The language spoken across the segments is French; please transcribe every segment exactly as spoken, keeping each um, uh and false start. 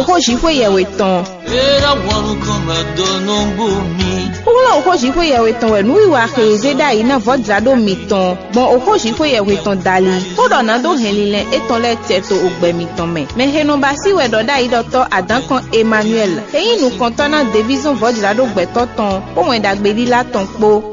ohoji fwe yewe ton. Era wanu kama dono bumi. Ola ohoji fwe yewe ton we nui wa khezeda ina vodzado miton. Bon ohoji fwe yewe ton dali. Odo na do henlile eton le teto ogbe miton me. Me heno basi we doda i docteur Adankan Emmanuel. Eyin nou kontona division vodzado gbe toton. Po wen dagbeli la ton po.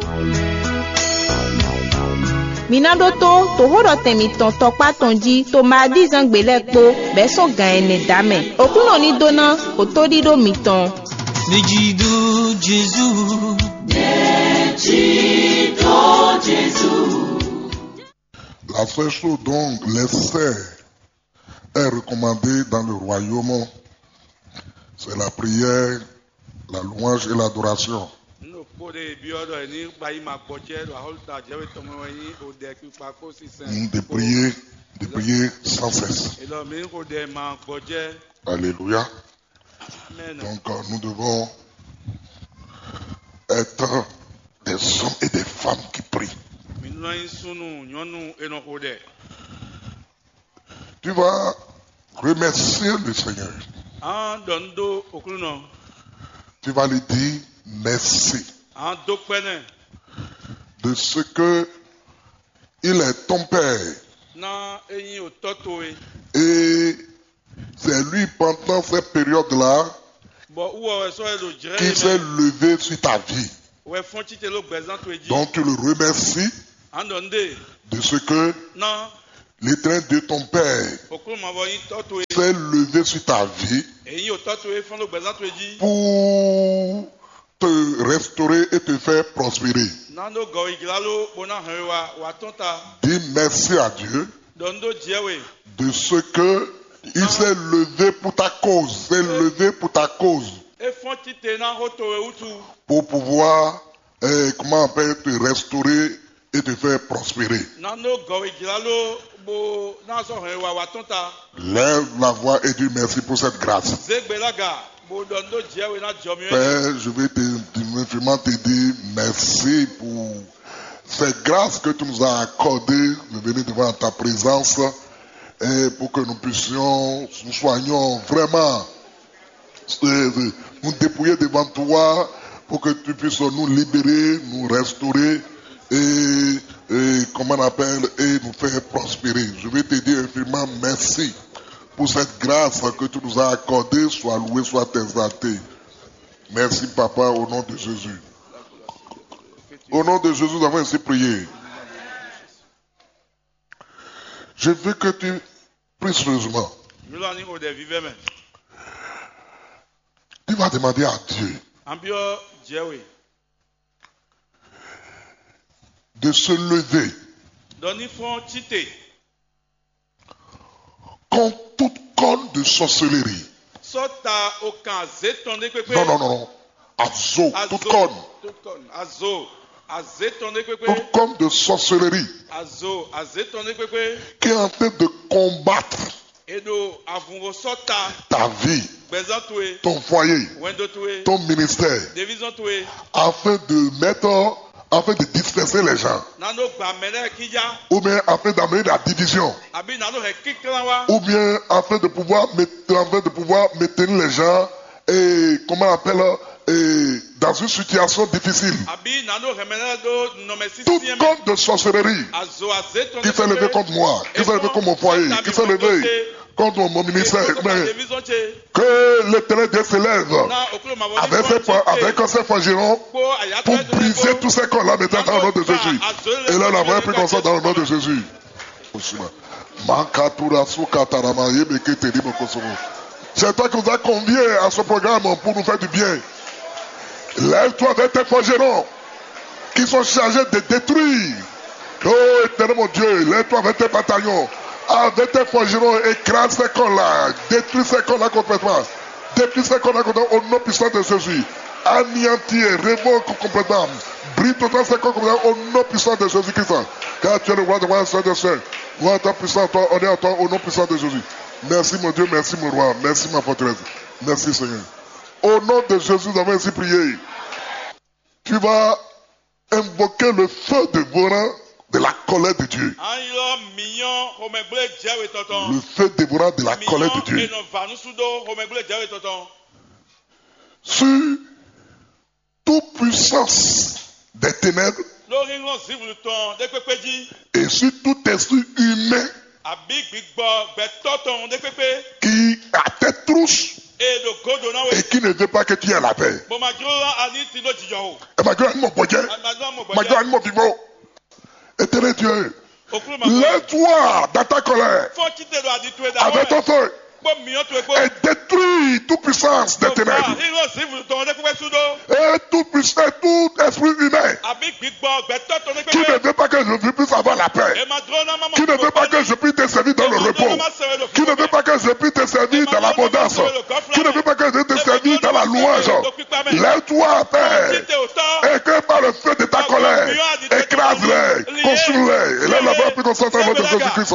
Minado to to horo temi ton tokpa tonji to ma dizan gbele po be so gan ene dame okuno ni dona otori do miton Nejido Jésus Nejido Jésus. La seule chose dont l'essai est recommandé dans le royaume, c'est la prière, la louange et l'adoration. De prier, de prier sans cesse. Alléluia. Donc nous devons être des hommes et des femmes qui prient. Tu vas remercier le Seigneur. Tu vas lui dire merci de ce que il est ton Père. Et c'est lui pendant cette période-là qui s'est levé sur ta vie. Donc tu le remercies de ce que l'Éternel de ton Père s'est levé sur ta vie pour te restaurer et te faire prospérer. Dis merci à Dieu de ce que il s'est levé pour ta cause, s'est levé pour ta cause, pour pouvoir, eh, comment on peut te restaurer et te faire prospérer. Lève la voix et dis merci pour cette grâce. Père, je vais te, vraiment te dire merci pour cette grâce que tu nous as accordée de venir devant ta présence et pour que nous puissions, nous soyons vraiment, nous dépouiller devant toi pour que tu puisses nous libérer, nous restaurer et, et comment on appelle, et nous faire prospérer. Je vais te dire infiniment merci pour cette grâce que tu nous as accordée, soit loué, soit exalté. Merci Papa, au nom de Jésus. Au nom de Jésus, nous avons ainsi prié. Je veux que tu pries sérieusement. Tu vas demander à Dieu de se lever contre toute corne de sorcellerie. Non, non, non, non. Azo, toute corne. Toute corne de sorcellerie qui est en train de combattre ta vie, ton foyer, ton ministère, afin de mettre, afin de disperser les gens, ou bien afin d'amener la division, ou bien afin de pouvoir mettre, afin de pouvoir maintenir les gens et comment on appelle, et dans une situation difficile. Toute compte de sorcellerie qui s'est levé contre moi, qui s'est levé contre mon foyer, qui s'est levé contre mon ministère, mais que l'Éternel Dieu se lève avec ses, avec ses forgerons pour briser tous ces corps là maintenant dans le nom de Jésus. Et là, la voix est prise comme ça dans le nom de Jésus. C'est toi qui nous as conviés à ce programme pour nous faire du bien. Lève-toi avec tes forgerons qui sont chargés de détruire. Oh éternel mon Dieu, lève-toi avec tes bataillons. Avec tes forgerons, écrase ces corps-là. Détruis ces corps-là complètement. Détruis ces corps-là complètement au nom puissant de Jésus. Anéantir, révoque complètement. Brise totalement ces corps complètement au nom puissant de Jésus-Christ. Car tu es le roi de roi, Seigneur de Seigneur. Roi ta puissance, toi, on est à toi au nom puissant de Jésus. Merci mon Dieu, merci mon roi, merci ma forteresse. Merci Seigneur. Au nom de Jésus, nous avons ainsi prié. Tu vas invoquer le feu dévorant de la colère de Dieu. Le feu dévorant de la colère de Dieu. Sur toute puissance des ténèbres et sur tout esprit humain qui a tête trousse et qui ne veut pas que tu aies la paix. Éternel Dieu, lève-toi dans ta colère avec ton feu et détruis toute puissance des ténèbres et toute puissance, tout esprit humain qui ne veut pas que je puisse avoir la paix, qui ne veut pas que je puisse te servir dans le repos, qui ne veut pas que je puisse te servir dans l'abondance, qui ne veut pas que je te servir dans la louange. Lève-toi, Père, et que par le feu de ta colère, écrase-les, consume-les, et là là-bas, puis qu'on s'entende votre Jésus-Christ.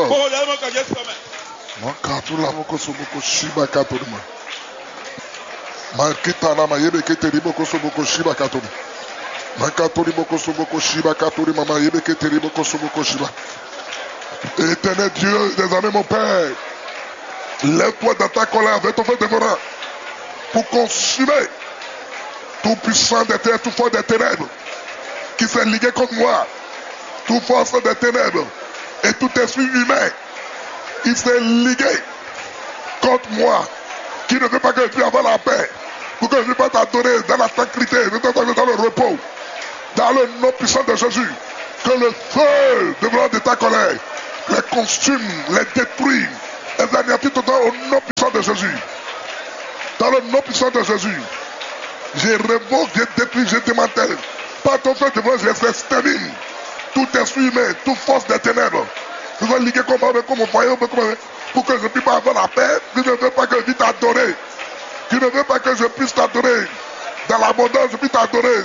Makatula moko soboko shiba katorima. Makitana mayebe keteri boko soboko shiba katori. Makatori boko soboko shiba katori mama yebe keteri boko soboko shiba. Éternel Dieu, désormais mon Père, lève-toi dans ta colère avec ton feu dévorant pour consumer tout puissant des ténèbres, tout fort des ténèbres qui s'est ligué contre moi, tout force des ténèbres et tout esprit humain qui s'est ligué contre moi, qui ne veut pas que je puisse avoir la paix, pour que je ne puisse pas t'adorer dans la tranquillité, dans le repos, dans le nom puissant de Jésus, que le feu devant de ta colère les consume, les détruit, les anéantit tout au nom puissant de Jésus. Dans le nom puissant de Jésus, je révoque, je détruis, je démantèle. Par ton feu devant, je les extermine. Tout esprit humain, toute force des ténèbres. Je vais liguer comme moi, comme mon foyer, pour que je ne puisse pas avoir la paix. Je ne veux pas que je puisse t'adorer. Je ne veux pas que je puisse t'adorer. Dans l'abondance, je puisse t'adorer.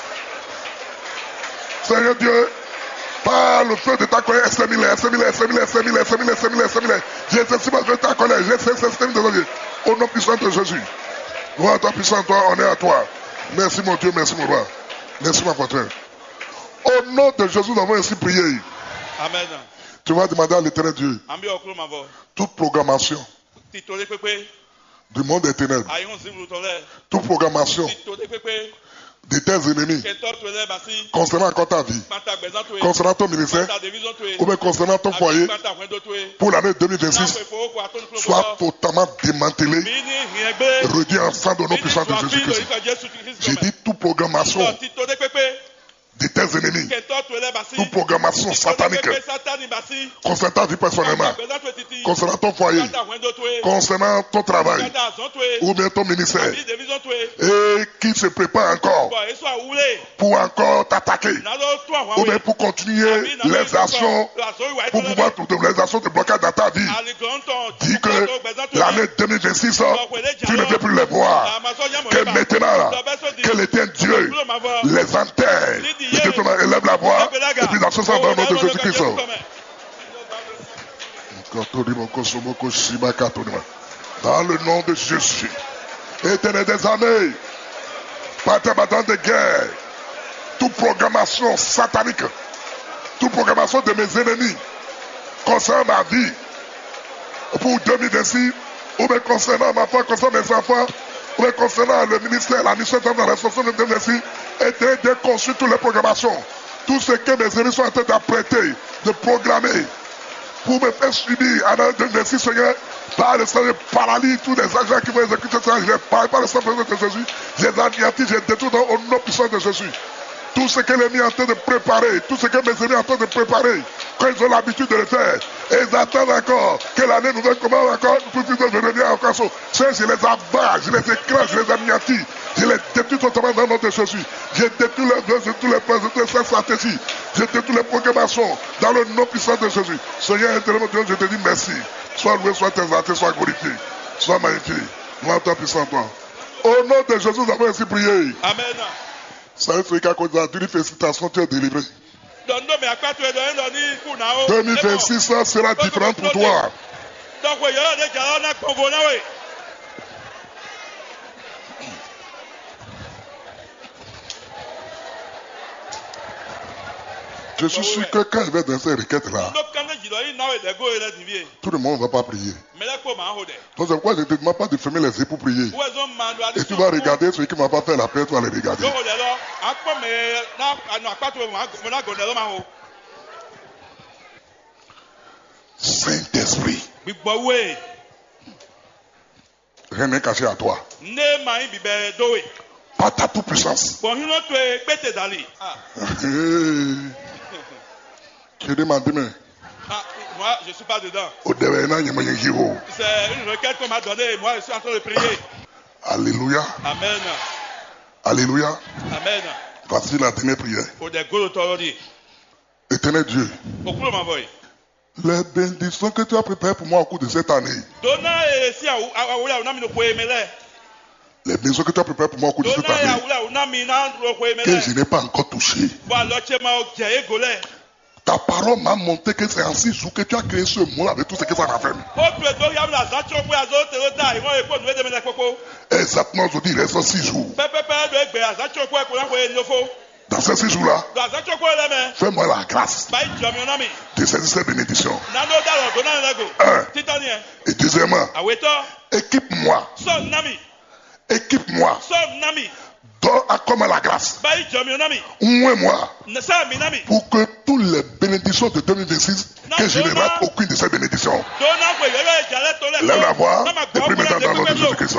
Seigneur Dieu, par le feu de ta colère, extermine-les, extermine-les, extermine-les, extermine-les, extermine-les, extermine-les, extermine-les. J'ai exercé ma ta colère, j'ai exterminé de Dieu. Au nom puissant de Jésus. Gloire à toi, puissant, toi, on est à toi. Merci mon Dieu, merci mon roi. Merci ma patrie. Au nom de Jésus, nous avons ainsi prié. Amen. Tu vas demander à l'éternel Dieu toute programmation du monde des ténèbres, toute programmation de tes ennemis concernant encore ta vie, concernant ton ministère ou bien concernant ton foyer pour l'année deux mille vingt-six, soit totalement démantelé, réduit en sang de nos puissants de Jésus-Christ. J'ai dit toute programmation de tes ennemis, toute programmation satanique concernant ta vie personnellement, concernant ton foyer, concernant ton travail ou bien ton ministère, et qui se prépare encore pour encore t'attaquer ou bien pour continuer les actions, pour pouvoir les actions de blocage dans ta vie. Dis que l'année deux mille vingt-six, tu ne veux plus les voir, que maintenant que l'éternel Dieu les enterre. Élève la voix et puis dans ce sens dans le nom de Jésus-Christ. Dans le nom de Jésus, éternel des armées, par tes bâtons de guerre, toute programmation satanique, toute programmation de mes ennemis concernant ma vie pour deux mille vingt-six, ou bien concernant ma femme, concernant mes enfants, ou bien concernant le ministère, la mission de la responsabilité de deux mille vingt-six, et de déconstruire toutes les programmations, tout ce que mes ennemis sont en train d'apprêter, de programmer, pour me faire subir en deux mille vingt-six, Seigneur, par le sang, je paralyse tous les agents qui vont exécuter ça, je les parle par le sang de Jésus, je les anéantis, je les détruis au nom puissant de Jésus. Tout ce que l'ennemi est en train de préparer, tout ce que mes ennemis sont en train de préparer, quand ils ont l'habitude de le faire, et ils attendent encore que l'année nouvelle commence encore, pour qu'ils puissent revenir encore. Seigneur, je les abats, je les écrase, je les anéantis, je les détruis totalement dans le nom de Jésus. Je détruis les vœux, tous les plans, toutes les stratégies, je détruis les programmations dans le nom puissant de Jésus. Seigneur, éternel Dieu, je te dis merci. Sois loué, sois exalté, sois glorifié, sois magnifié. Gloire à toi, puissant toi. Au nom de Jésus, nous avons ainsi prié. Amen. Ça fait qu'à cause de la félicitations, tu es délivré. deux mille vingt-six sera différent pour toi. Je suis sûr que quand il va dans ces requêtes-là, tout le monde ne va pas prier. Donc c'est pourquoi je ne te demande pas de fermer les yeux pour prier. Et tu vas regarder celui qui ne m'a pas fait la prière, tu vas le regarder. Saint-Esprit, rien n'est caché à toi. Par ta toute puissance. Tu demandes demain. Ah, moi, je ne suis pas dedans. C'est une requête qu'on m'a donnée et moi, je suis en train de prier. Alléluia. Amen. Alléluia. Amen. Voici la dernière prière. Éternel Dieu, les bénédictions que tu as préparées pour moi au cours de cette année, les bénédictions que tu as préparées pour moi au cours de cette année, que je n'ai pas encore touché. Ta parole m'a montré que c'est en six jours que tu as créé ce monde avec tout ce que ça a fait. Exactement, je dis, il reste six jours. Dans ces six jours-là, fais-moi la grâce de saisir ces bénédictions. Un. Et deuxièmement, équipe-moi. Équipe-moi. Donne à comme la grâce. Oué-moi. Pour que toutes les bénédictions de deux mille vingt-six, que je ne rate aucune de ces bénédictions. Lève la voix. Et prie maintenant dans le nom de Jésus-Christ.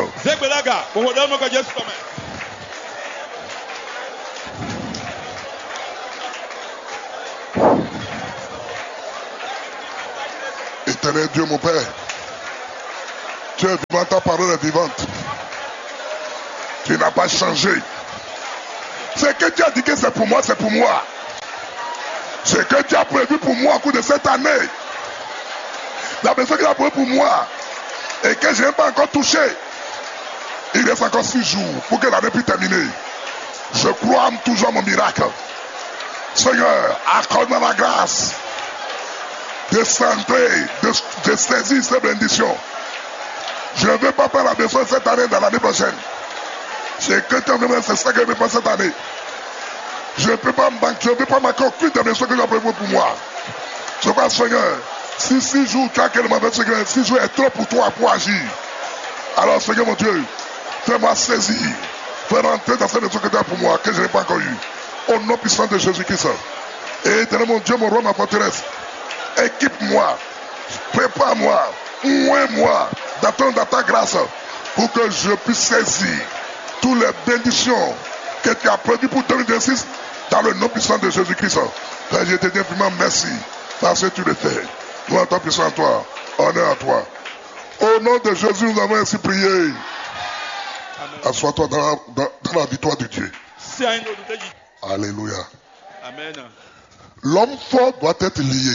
Éternel Dieu, mon Père, tu es vivant, ta parole est vivante. Tu n'as pas changé. Ce que tu as dit que c'est pour moi, c'est pour moi. Ce que tu as prévu pour moi au cours de cette année, la personne qui a prévu pour moi et que je n'ai pas encore touché, il reste encore six jours pour que l'année puisse terminer. Je crois toujours à mon miracle. Seigneur, accorde-moi la grâce de centrer, de, de saisir ces bénédictions. Je ne veux pas faire la besoin cette année, dans l'année prochaine. C'est que tu as fait, c'est ça que je ne veux pas cette année. Je ne peux pas me banquer, je ne peux pas manquer aucune des bénédictions que j'ai prévues pour moi. Je crois, Seigneur, si six jours, tu as qu'elle m'a fait, Seigneur, six jours est trop pour toi pour agir. Alors, Seigneur mon Dieu, fais-moi saisir, fais rentrer dans ces bénédictions que tu as pour moi, que je n'ai pas encore eu. Au nom puissant de Jésus-Christ. Et éternel mon Dieu, mon roi, ma forteresse, équipe-moi, prépare-moi, oué-moi dans, ton, dans ta grâce pour que je puisse saisir toutes les bénédictions que tu as prévues pour deux mille vingt-six dans le nom puissant de Jésus-Christ. Père, je te dis vraiment merci parce que tu le fais. Gloire à toi, puissant à toi, honneur à toi. Au nom de Jésus, nous avons ainsi prié. Assois-toi dans la, dans, dans la victoire de Dieu. Alléluia. Amen. L'homme fort doit être lié.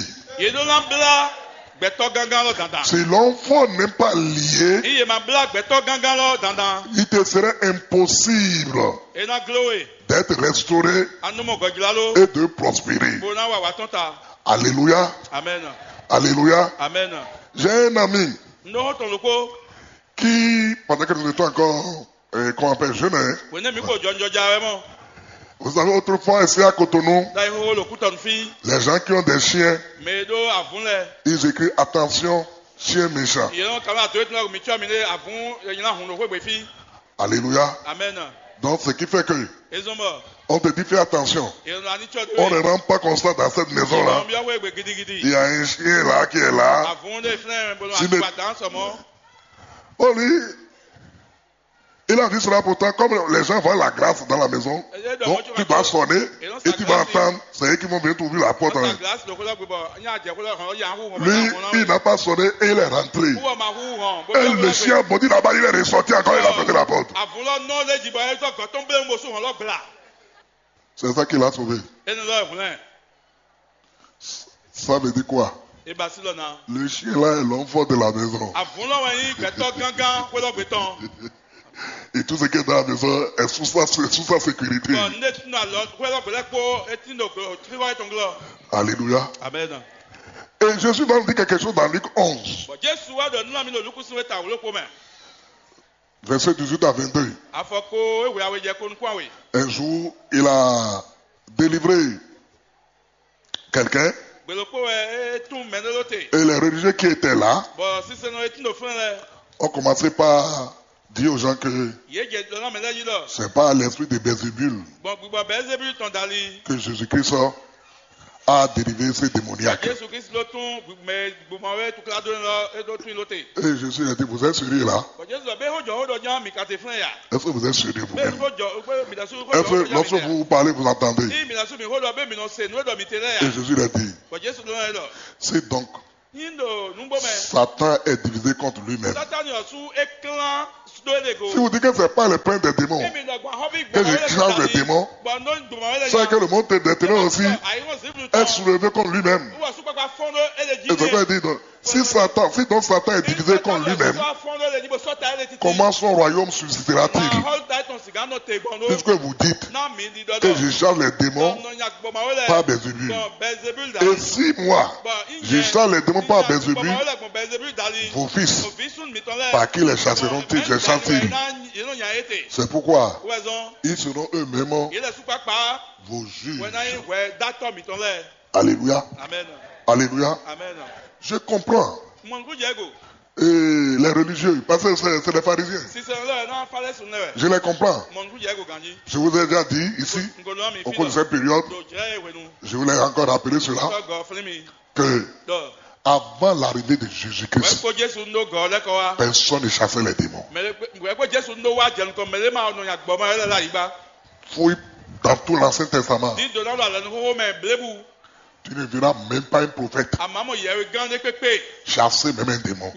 Si l'enfant n'est pas lié, il te serait impossible d'être restauré et de prospérer. Alléluia. Amen. Alléluia. Amen. J'ai un ami qui, pendant que nous étions encore, euh, qu'on appelle jeune, hein, vous savez, autrefois, ici à Cotonou, les gens qui ont des chiens, ils écrivent attention, chien méchant. Alléluia. Amen. Donc, ce qui fait que on te dit fais attention. On ne rentre pas comme ça dans cette maison-là. Il y a un chien là qui est là. On dit, il a dit cela pourtant, comme les gens voient la grâce dans la maison, donc tu vas sonner et tu vas entendre, c'est eux qui vont venir t'ouvrir la porte. Lui, il n'a pas sonné et il est rentré. Et le chien bondit là-bas, il est ressorti encore, il a fermé la porte. C'est ça qu'il a sauvé. Ça veut dire quoi? Le chien là est l'enfant de la maison. Et tout ce qui est dans la maison est sous sa, sous sa sécurité. Alléluia. Amen. Et Jésus va nous dire quelque chose dans Luc onze. Verset dix-huit à vingt-deux. Un jour, il a délivré quelqu'un. Gbèlòpó ẹ̀ ẹ̀ tún mẹ́rin lóte. Et les religieux qui étaient là Bọ̀ sísè náà etí ló fún ẹ. ont commencé par dire aux gens que Yé jẹ lọ́nà mẹ́lẹ́ yìí lọ. c'est pas l'esprit de Belzébul Bọ̀ gbogbo bẹ́ẹ̀ zébí tán dalí. que Jésus-Christ a dérivé ces démoniaques. Jésù Kristi ló tún mẹ gbogbo ẹ̀ tó kílá dóni lọ ẹ̀ tó tún lóte. Et Jésus a dit, vous êtes sérieux là? Bọ̀ Jésù lọ bẹ́ẹ̀ ó jọ ó dọ̀ jọ́ mi kàtẹ́ fún ẹ̀ yà. Est-ce que vous êtes sérieux Bẹ́ẹ̀ vous-même? ló jọ bẹ́ẹ̀ mi dàsú ó Est-ce jọ ó que jọ lorsque mi tẹ̀. vous parlez, vous entendez? Ní mi dàsú mi ó lọ bẹ́ẹ̀ mi náà sè ní ó dọ̀ mi tẹ̀ lẹ̀ Et yà. Jésus a dit, Bọ̀ Jésù ló ń lọ. c'est donc Yín lò nùgbọ́ mẹ́. Satan est divisé contre lui-même. Sátánì ọ̀sùn éclan sudolego. Si vous dites que ce n'est pas le prince des démons, Kémi lọ gbọ́n họ́bí que gbọ́n je change les démons, Gbọ́n ló ń gbọ́n wọlé c'est que le monde des ténèbres aussi Àyíwọ̀n sí ibùdó est tán. soulevé contre lui-même. Wọ́n sún pápá fọ́nrọ́ ẹlẹ́jì Et c'est quoi il dit donc, si Satan, si donc Satan est divisé contre lui-même, comment son royaume subsistera-t-il? C'est ce que vous dites, que je charge les démons par Belzébul. Et si moi, je charge les démons par Belzébul, vos fils, par qui les chasseront-ils, les chassent-ils? C'est pourquoi ils seront eux-mêmes vos juges. Alléluia. Amen. Alléluia. Amen. Je comprends. Mwangu Diego. Et les religieux, parce que c'est c'est les pharisiens. Si c'est là, non, fallait sonner. Je les comprends. Mwangu Diego gagné. Je vous ai déjà dit ici, au cours de cette période, je voulais encore rappeler cela, que avant l'arrivée de Jésus-Christ, personne ne chassait les démons. Fouille dans tout l'Ancien Testament. Tu ne verras même pas un prophète chasser même un démon.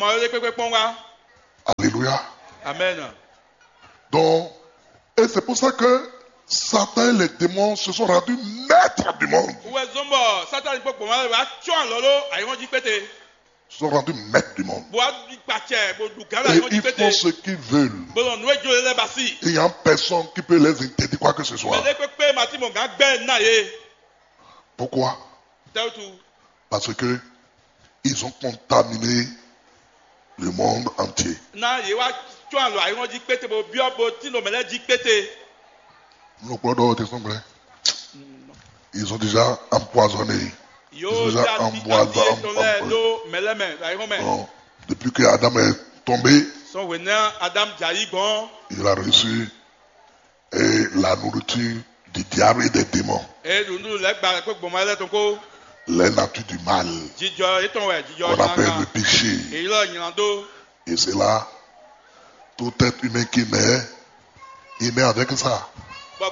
Alléluia. Amen. Donc, et c'est pour ça que Satan et les démons se sont rendus maîtres du monde. Ils se sont rendus maîtres du monde. Et ils font ce qu'ils veulent. Il n'y a personne qui peut les interdire quoi que ce soit. Pourquoi? Parce que ils ont contaminé le monde entier. Ils ont déjà empoisonné. Ils ont déjà empoisonné. Non. Depuis que Adam est tombé, il a reçu et la nourriture du diable et des démons. Les natures du mal. On appelle le péché. Et c'est là, tout être humain qui naît, il naît avec ça. Donc,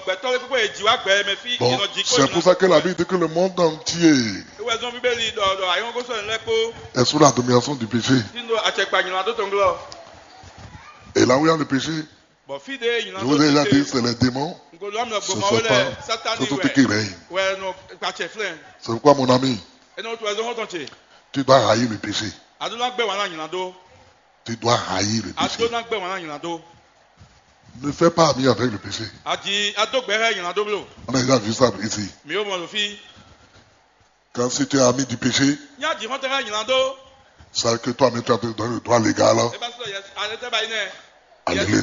c'est pour ça que la Bible dit que le monde entier est sous la domination du péché. Et là où il y a le péché, je vous ai déjà dit, c'est les démons. Ce sont pas, c'est tout ce qui règne. C'est pourquoi, mon ami, tu dois haïr le péché. Tu dois haïr le péché. Ne fais pas ami avec le péché. On a déjà vu ça ici. Quand si tu es ami du péché, c'est que toi-même tu as donné le droit légal à l'ennemi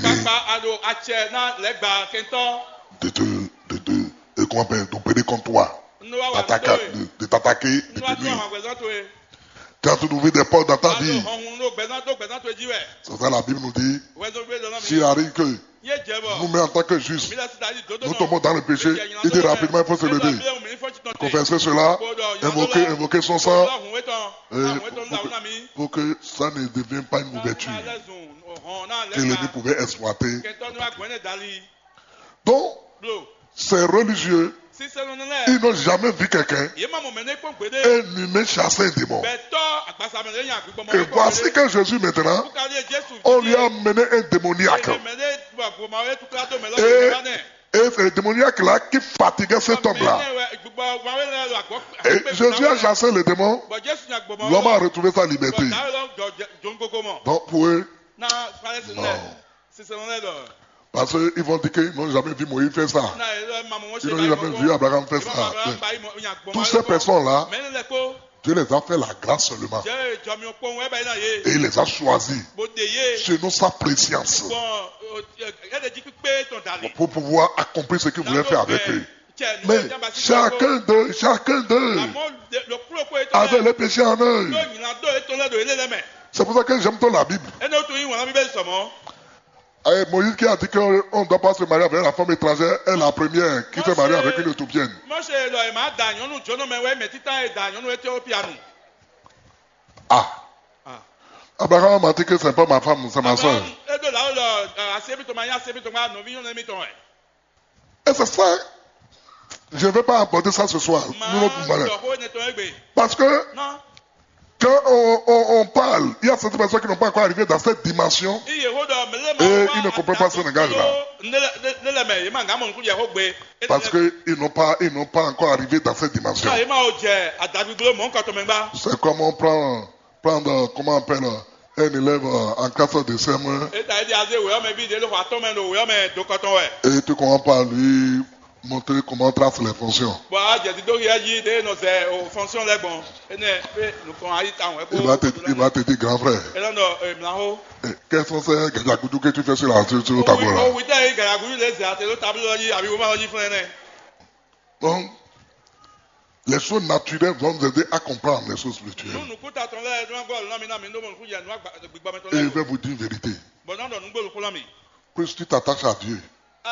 de te, de te, de, comment on d'opérer contre toi, de, de t'attaquer, de te nuire. Tu as trouvé des portes dans ta vie. C'est ça la Bible nous dit. S'il arrive que nous-mêmes en tant que justes, nous tombons dans le péché, il dit rapidement il faut se lever. Confesser cela, invoquer, invoquer son sang, pour que, que ça ne devienne pas une ouverture que l'ennemi pouvait exploiter. Donc, ces religieux, ils n'ont jamais vu quelqu'un, un humain chasser un démon. Et voici que Jésus maintenant, on lui a mené un démoniaque. Et, et c'est le démoniaque là qui fatiguait cet homme-là. Et Jésus a chassé le démon, l'homme a retrouvé sa liberté. Donc pour eux, non. Parce qu'ils vont dire qu'ils n'ont jamais vu Moïse faire ça. Ils n'ont jamais vu Abraham faire ça. Toutes ces personnes-là, Dieu les a fait la grâce seulement. Et il les a choisis selon sa préscience pour pouvoir accomplir ce qu'il voulait faire avec eux. Mais chacun d'eux, chacun d'eux avait le péché en eux. C'est pour ça que j'aime tant la Bible. Et Moïse qui a dit qu'on ne doit pas se marier avec la femme étrangère est la première qui s'est mariée avec une Éthiopienne. Ah. Abraham m'a dit que ce n'est pas ma femme, c'est ma soeur. Et c'est ça. Je ne vais pas aborder ça ce soir. Parce que quand on, on, on parle, il y a certaines personnes qui n'ont pas encore arrivé dans cette dimension et ils ne comprennent pas ce langage-là. Parce qu'ils n'ont pas, ils n'ont pas encore arrivé dans cette dimension. C'est comme on prend, prendre, comment on appelle, un élève en classe de C M un et tu commences par lui montrer comment on trace les fonctions. Il va te, il va te dire, grand frère, quels sont ces gadjagoudou que tu fais sur, la, sur, sur le tableau là? Donc, les choses naturelles vont nous aider à comprendre les choses spirituelles. Et je vais vous dire une vérité. Plus tu t'attaches à Dieu,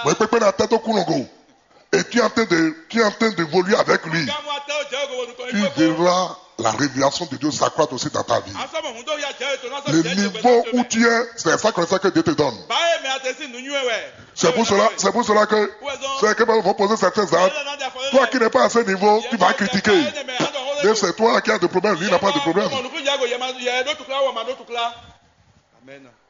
et tu es en train de, tu es en train d'évoluer avec lui, tu verras la révélation de Dieu s'accroître aussi dans ta vie. Le niveau où tu es, c'est ça que Dieu te donne. C'est pour cela, c'est pour cela que ceux qui vont poser certains actes, toi qui n'es pas à ce niveau, tu vas critiquer. Mais c'est toi qui as des problèmes, lui n'a pas de problème. Amen.